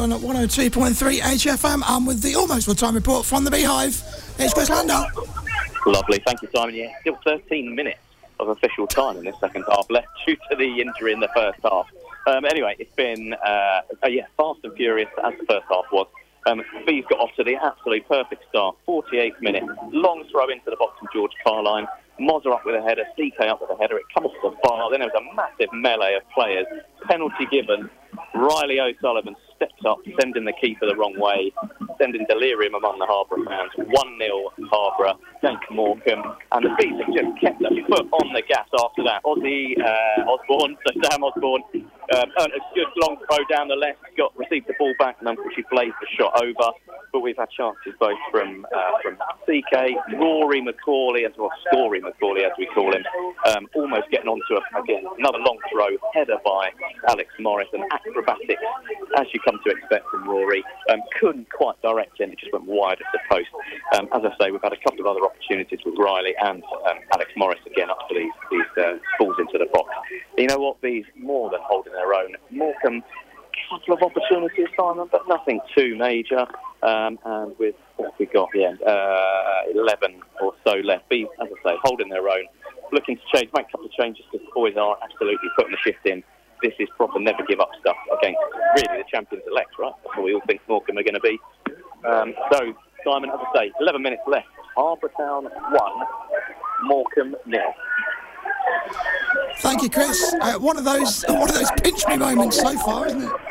On 102.3 HFM, I'm with the almost full-time report from the Beehive. It's Chris Lander. Lovely, thank you, Simon. Yeah, still 13 minutes of official time in this second half left due to the injury in the first half. Anyway, it's been fast and furious as the first half was. Bees got off to the absolutely perfect start. 48th minute, long throw into the box from George Carline. Mozza up with a header, CK up with a header. It comes to the bar. Then there was a massive melee of players. Penalty given. Riley O'Sullivan steps up, sending the keeper the wrong way, sending delirium among the Harborough fans. 1-0 Harborough, thank Morecambe, and the Bees have just kept a foot on the gas after that. Osborne, a good long throw down the left, received the ball back and unfortunately blazed the shot over. But we've had chances both from CK, Rory McCauley, as well Story McCauley as we call him, almost getting onto another long throw, header by Alex Morris, and acrobatics as you come to expect from Rory. Couldn't quite direct it, it just went wide of the post. As I say, we've had a couple of other opportunities with Riley and Alex Morris again up for these balls into the box. You know what, Bees more than holding their own. Morecambe, couple of opportunities, Simon, but nothing too major. And with what we got, 11 or so left. Bees, as I say, holding their own, looking to make a couple of changes because the boys are absolutely putting the shift in. This is proper never give up stuff against really the champions elect, right? That's what we all think Morecambe are going to be. So, Simon, as I say, 11 minutes left. Harborough Town 1, Morecambe 0. Thank you, Chris. One of those pinch me moments so far, isn't it?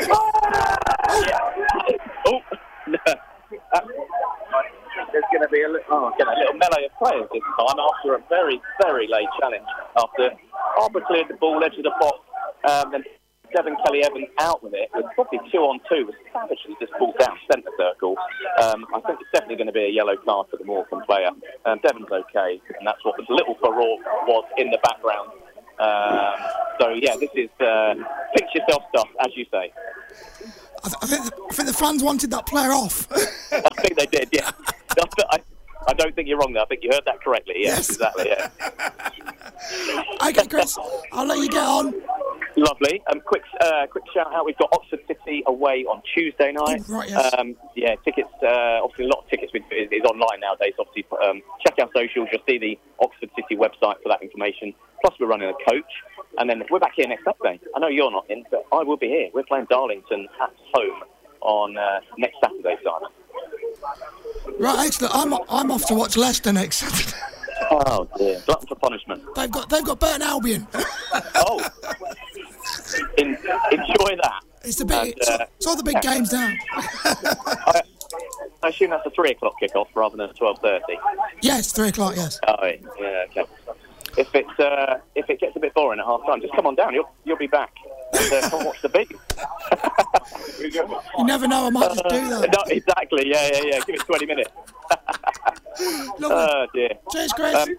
There's going to be a little melee of players this time after a very, very late challenge. After Harborough cleared the ball, edge of the box, then Devon Kelly-Evans out with it, with probably 2-on-2, was savagely just pulled down centre circle. I think it's definitely going to be a yellow card for the Morecambe player. Devon's okay, and that's what the little furore was in the background. This is pinch yourself stuff, as you say. I think the fans wanted that player off. I think they did, yeah. I don't think you're wrong there. I think you heard that correctly. Yes. Exactly, yeah. Okay, Chris, I'll let you get on. Lovely. Quick shout out. We've got Oxford City away on Tuesday night. Right, yes. Tickets. Obviously, a lot of tickets is online nowadays. Obviously, check our socials. You'll see the Oxford City website for that information. Plus, we're running a coach, and then we're back here next Saturday. I know you're not in, but I will be here. We're playing Darlington at home on next Saturday, Simon. Right, excellent. I'm off to watch Leicester next Saturday. Oh dear, glutton for punishment. They've got Burton Albion. Oh, enjoy that. It's all the big games now. I assume that's a 3 o'clock kickoff rather than a 12:30. Yes, 3 o'clock. Yes. Oh, yeah, okay. If it gets a bit boring at half time, just come on down. You'll be back and come watch the Bees. You never know. I might just do that. No, exactly. Yeah. Give it 20 minutes. Oh dear. Cheers, Chris. Sorry.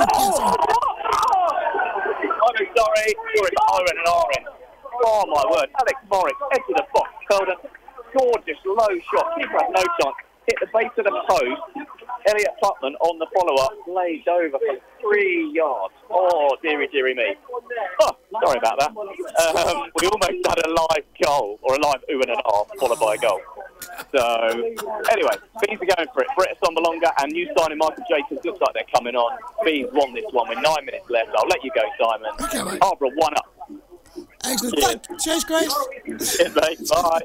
Oren and Oren. Oh my word. Alex Morris, edge of the box, curled a gorgeous low shot. Keeper had no chance. Hit the base of the post. Elliot Putman on the follow-up, blazed over for 3 yards. Oh, dearie me. Oh, sorry about that. We almost had a live goal, or a live ooh and a half, followed by a goal. So, anyway, Bees are going for it. Brett Sombalonga and new signing Michael Jacobs looks like they're coming on. Bees won this one with 9 minutes left. I'll let you go, Simon. Okay, mate. Harborough 1 up. Excellent. Cheers, Grace. Cheers, mate. Bye.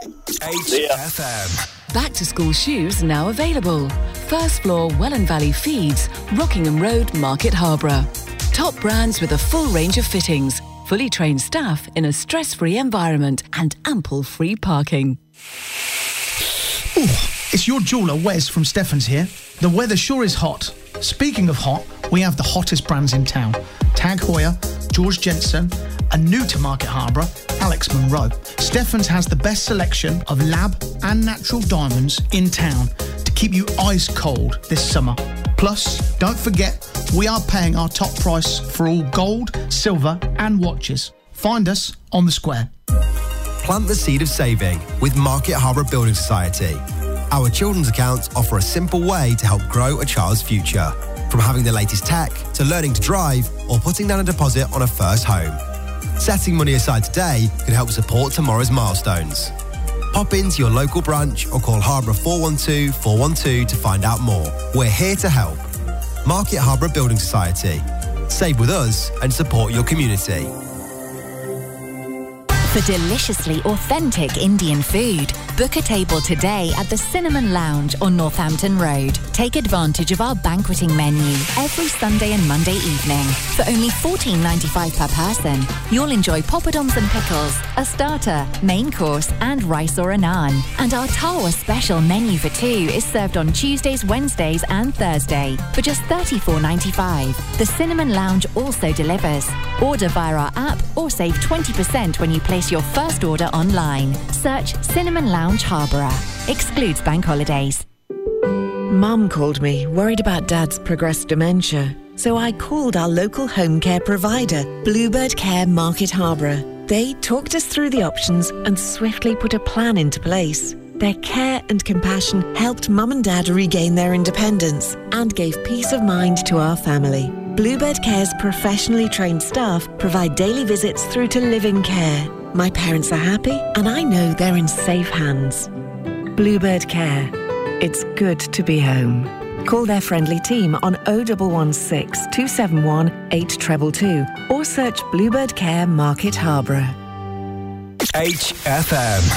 HFM. Back to school shoes now available. First floor Welland Valley Feeds, Rockingham Road, Market Harborough. Top brands with a full range of fittings, fully trained staff in a stress-free environment and ample free parking. Ooh, it's your jeweller Wes from Stephens here. The weather sure is hot. Speaking of hot, we have the hottest brands in town. Tag Heuer, George Jensen, and new to Market Harborough, Alex Monroe. Stephens has the best selection of lab and natural diamonds in town to keep you ice cold this summer. Plus, don't forget, we are paying our top price for all gold, silver and watches. Find us on the square. Plant the seed of saving with Market Harborough Building Society. Our children's accounts offer a simple way to help grow a child's future. From having the latest tech to learning to drive or putting down a deposit on a first home. Setting money aside today can help support tomorrow's milestones. Pop into your local branch or call Harborough 412 412 to find out more. We're here to help. Market Harborough Building Society. Save with us and support your community. For deliciously authentic Indian food, book a table today at the Cinnamon Lounge on Northampton Road. Take advantage of our banqueting menu every Sunday and Monday evening. For only $14.95 per person, you'll enjoy poppadoms and pickles, a starter, main course and rice or a naan. And our Tawa special menu for two is served on Tuesdays, Wednesdays and Thursday for just $34.95. The Cinnamon Lounge also delivers. Order via our app or save 20% when you place your first order online. Search Cinnamon Lounge Harborough. Excludes bank holidays. Mum called me, worried about Dad's progressed dementia. So I called our local home care provider, Bluebird Care Market Harborough. They talked us through the options and swiftly put a plan into place. Their care and compassion helped Mum and Dad regain their independence and gave peace of mind to our family. Bluebird Care's professionally trained staff provide daily visits through to living care. My parents are happy and I know they're in safe hands. Bluebird Care. It's good to be home. Call their friendly team on 0116 271 8222 or search Bluebird Care Market Harborough. HFM.